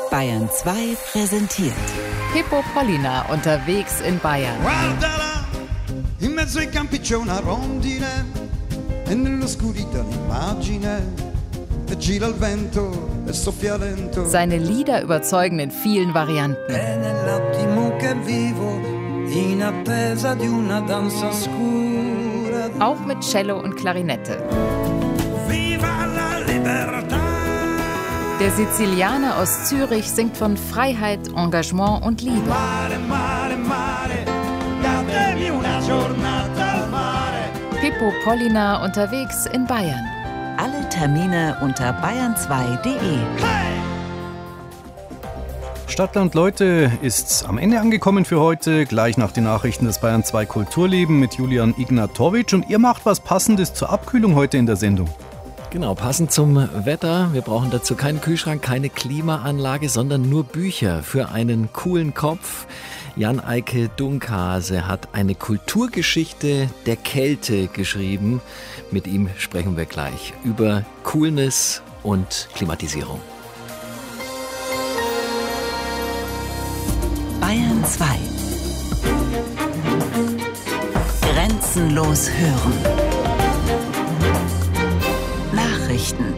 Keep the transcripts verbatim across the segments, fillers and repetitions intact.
Bayern zwei präsentiert Pippo Pollina unterwegs in Bayern. Guardala, in mezzo ai campi c'è una rondine e nell'oscurità l'immagine e gira il vento e soffia lento. Seine Lieder überzeugen in vielen Varianten. E nell'attimo che vivo in attesa di una danza scura. Auch mit Cello und Klarinette. Viva la libertà! Der Sizilianer aus Zürich singt von Freiheit, Engagement und Liebe. Mare, mare, mare, datemi una giornata al mare. Pippo Pollina unterwegs in Bayern. Alle Termine unter bayern zwei punkt de. Stadtland Leute ist am Ende angekommen für heute. Gleich nach den Nachrichten des Bayern zwei Kulturleben mit Julian Ignatowitsch. Und ihr macht was Passendes zur Abkühlung heute in der Sendung. Genau, passend zum Wetter. Wir brauchen dazu keinen Kühlschrank, keine Klimaanlage, sondern nur Bücher für einen coolen Kopf. Jan-Eike Dunkhase hat eine Kulturgeschichte der Kälte geschrieben. Mit ihm sprechen wir gleich über Coolness und Klimatisierung. Bayern zwei. Grenzenlos hören. Nachrichten.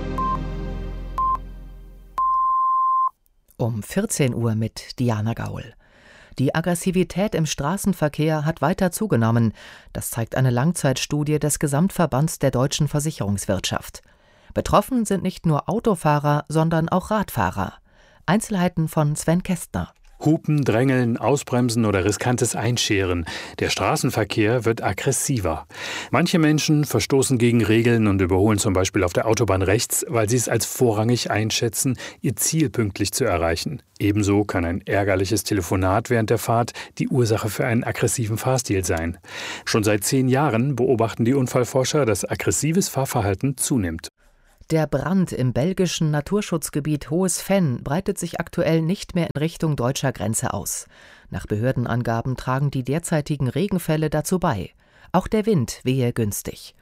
Um vierzehn Uhr mit Diana Gaul. Die Aggressivität im Straßenverkehr hat weiter zugenommen. Das zeigt eine Langzeitstudie des Gesamtverbands der deutschen Versicherungswirtschaft. Betroffen sind nicht nur Autofahrer, sondern auch Radfahrer. Einzelheiten von Sven Kästner. Hupen, Drängeln, Ausbremsen oder riskantes Einscheren. Der Straßenverkehr wird aggressiver. Manche Menschen verstoßen gegen Regeln und überholen zum Beispiel auf der Autobahn rechts, weil sie es als vorrangig einschätzen, ihr Ziel pünktlich zu erreichen. Ebenso kann ein ärgerliches Telefonat während der Fahrt die Ursache für einen aggressiven Fahrstil sein. Schon seit zehn Jahren beobachten die Unfallforscher, dass aggressives Fahrverhalten zunimmt. Der Brand im belgischen Naturschutzgebiet Hohes Venn breitet sich aktuell nicht mehr in Richtung deutscher Grenze aus. Nach Behördenangaben tragen die derzeitigen Regenfälle dazu bei. Auch der Wind wehe günstig.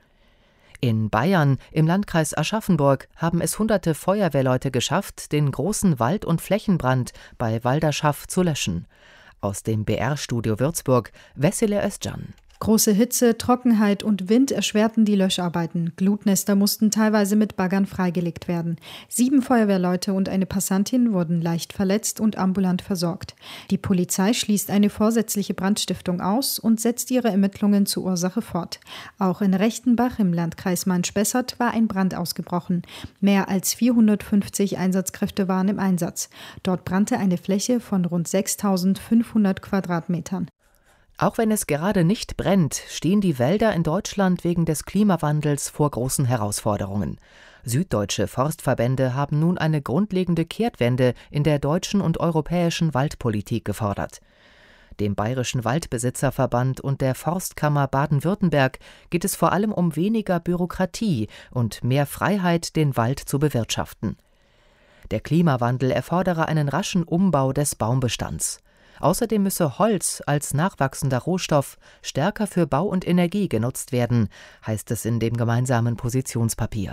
In Bayern, im Landkreis Aschaffenburg, haben es hunderte Feuerwehrleute geschafft, den großen Wald- und Flächenbrand bei Walderschaff zu löschen. Aus dem B R-Studio Würzburg, Vesile Özcan. Große Hitze, Trockenheit und Wind erschwerten die Löscharbeiten. Glutnester mussten teilweise mit Baggern freigelegt werden. Sieben Feuerwehrleute und eine Passantin wurden leicht verletzt und ambulant versorgt. Die Polizei schließt eine vorsätzliche Brandstiftung aus und setzt ihre Ermittlungen zur Ursache fort. Auch in Rechtenbach im Landkreis Main-Spessart war ein Brand ausgebrochen. Mehr als vierhundertfünfzig Einsatzkräfte waren im Einsatz. Dort brannte eine Fläche von rund sechstausendfünfhundert Quadratmetern. Auch wenn es gerade nicht brennt, stehen die Wälder in Deutschland wegen des Klimawandels vor großen Herausforderungen. Süddeutsche Forstverbände haben nun eine grundlegende Kehrtwende in der deutschen und europäischen Waldpolitik gefordert. Dem Bayerischen Waldbesitzerverband und der Forstkammer Baden-Württemberg geht es vor allem um weniger Bürokratie und mehr Freiheit, den Wald zu bewirtschaften. Der Klimawandel erfordere einen raschen Umbau des Baumbestands. Außerdem müsse Holz als nachwachsender Rohstoff stärker für Bau und Energie genutzt werden, heißt es in dem gemeinsamen Positionspapier.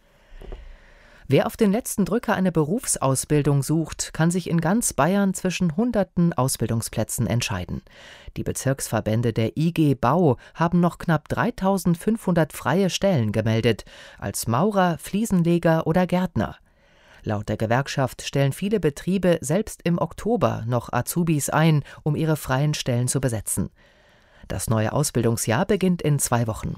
Wer auf den letzten Drücker eine Berufsausbildung sucht, kann sich in ganz Bayern zwischen hunderten Ausbildungsplätzen entscheiden. Die Bezirksverbände der I G Bau haben noch knapp dreitausendfünfhundert freie Stellen gemeldet, als Maurer, Fliesenleger oder Gärtner. Laut der Gewerkschaft stellen viele Betriebe selbst im Oktober noch Azubis ein, um ihre freien Stellen zu besetzen. Das neue Ausbildungsjahr beginnt in zwei Wochen.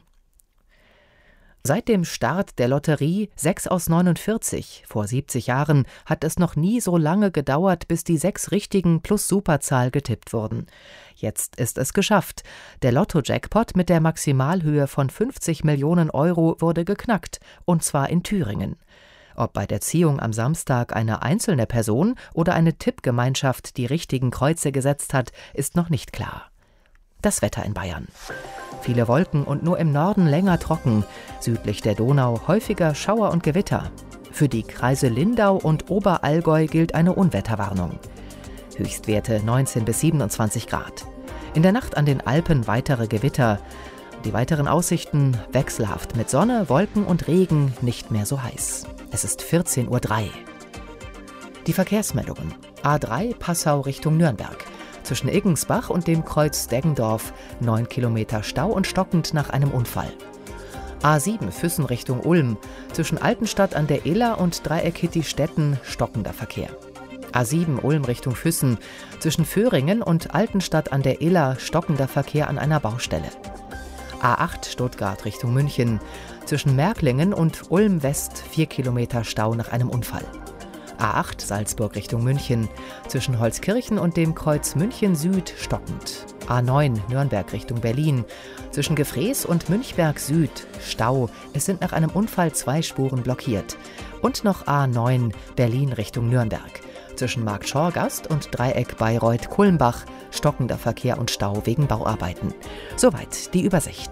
Seit dem Start der Lotterie sechs aus neunundvierzig vor siebzig Jahren hat es noch nie so lange gedauert, bis die sechs richtigen plus Superzahl getippt wurden. Jetzt ist es geschafft. Der Lotto-Jackpot mit der Maximalhöhe von fünfzig Millionen Euro wurde geknackt, und zwar in Thüringen. Ob bei der Ziehung am Samstag eine einzelne Person oder eine Tippgemeinschaft die richtigen Kreuze gesetzt hat, ist noch nicht klar. Das Wetter in Bayern. Viele Wolken und nur im Norden länger trocken. Südlich der Donau häufiger Schauer und Gewitter. Für die Kreise Lindau und Oberallgäu gilt eine Unwetterwarnung. Höchstwerte neunzehn bis siebenundzwanzig Grad. In der Nacht an den Alpen weitere Gewitter. Die weiteren Aussichten wechselhaft mit Sonne, Wolken und Regen, nicht mehr so heiß. Es ist vierzehn Uhr drei. Die Verkehrsmeldungen. A drei Passau Richtung Nürnberg. Zwischen Iggensbach und dem Kreuz Deggendorf neun Kilometer Stau und stockend nach einem Unfall. A sieben Füssen Richtung Ulm. Zwischen Altenstadt an der Iller und Dreieck Hitti-Stetten stockender Verkehr. A sieben Ulm Richtung Füssen. Zwischen Föhringen und Altenstadt an der Iller stockender Verkehr an einer Baustelle. A acht Stuttgart Richtung München. Zwischen Märklingen und Ulm West vier Kilometer Stau nach einem Unfall. A acht Salzburg Richtung München. Zwischen Holzkirchen und dem Kreuz München Süd stockend. A neun Nürnberg Richtung Berlin. Zwischen Gefrees und Münchberg Süd Stau. Es sind nach einem Unfall zwei Spuren blockiert. Und noch A neun Berlin Richtung Nürnberg. Zwischen Marktschorgast und Dreieck Bayreuth-Kulmbach stockender Verkehr und Stau wegen Bauarbeiten. Soweit die Übersicht.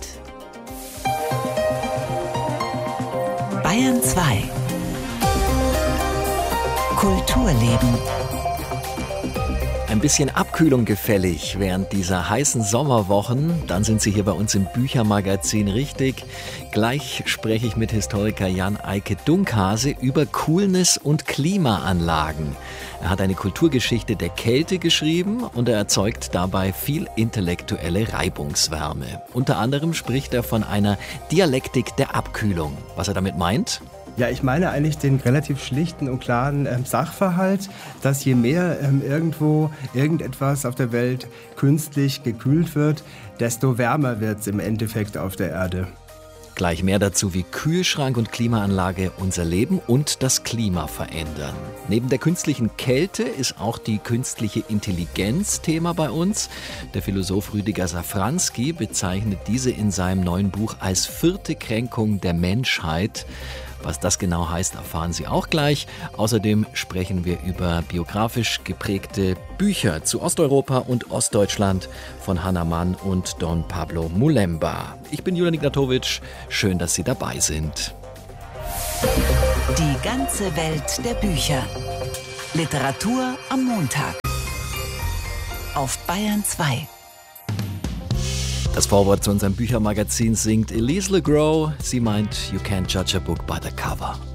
Bayern zwei. Kulturleben. Ein bisschen Abkühlung gefällig während dieser heißen Sommerwochen. Dann sind Sie hier bei uns im Büchermagazin richtig. Gleich spreche ich mit Historiker Jan-Eike Dunkhase über Coolness und Klimaanlagen. Er hat eine Kulturgeschichte der Kälte geschrieben und er erzeugt dabei viel intellektuelle Reibungswärme. Unter anderem spricht er von einer Dialektik der Abkühlung. Was er damit meint? Ja, ich meine eigentlich den relativ schlichten und klaren ähm, Sachverhalt, dass je mehr ähm, irgendwo irgendetwas auf der Welt künstlich gekühlt wird, desto wärmer wird es im Endeffekt auf der Erde. Gleich mehr dazu, wie Kühlschrank und Klimaanlage unser Leben und das Klima verändern. Neben der künstlichen Kälte ist auch die künstliche Intelligenz Thema bei uns. Der Philosoph Rüdiger Safranski bezeichnet diese in seinem neuen Buch als vierte Kränkung der Menschheit. Was das genau heißt, erfahren Sie auch gleich. Außerdem sprechen wir über biografisch geprägte Bücher zu Osteuropa und Ostdeutschland von Hannah Mann und Don Pablo Mulemba. Ich bin Julian Ignatowitsch. Schön, dass Sie dabei sind. Die ganze Welt der Bücher. Literatur am Montag. Auf Bayern zwei. Das Vorwort zu unserem Büchermagazin singt Elise LeGros. Sie meint, you can't judge a book by the cover.